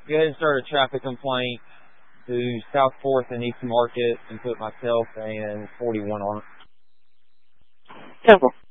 Go ahead and start a traffic complaint to South 4th and East Market and put myself and 41 on it. 10-4.